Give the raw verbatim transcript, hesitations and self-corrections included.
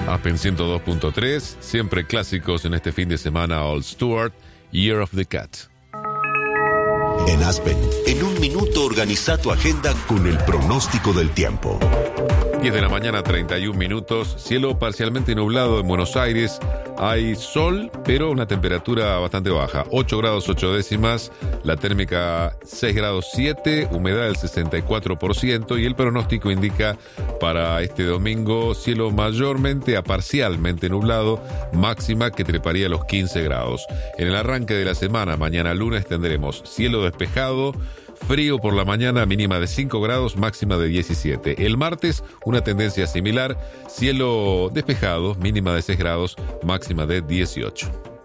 Aspen ciento dos punto tres, siempre clásicos en este fin de semana. All Stewart, Year of the Cat. En Aspen, en un minuto organiza tu agenda con el pronóstico del tiempo. diez de la mañana, treinta y un minutos. Cielo parcialmente nublado en Buenos Aires. Hay sol, pero una temperatura bastante baja. ocho grados ocho décimas. La térmica seis grados siete. Humedad del sesenta y cuatro por ciento. Y el pronóstico indica para este domingo cielo mayormente a parcialmente nublado. Máxima que treparía a los quince grados. En el arranque de la semana, mañana lunes, tendremos cielo despejado. Frío por la mañana, mínima de cinco grados, máxima de diecisiete. El martes, una tendencia similar, cielo despejado, mínima de seis grados, máxima de dieciocho.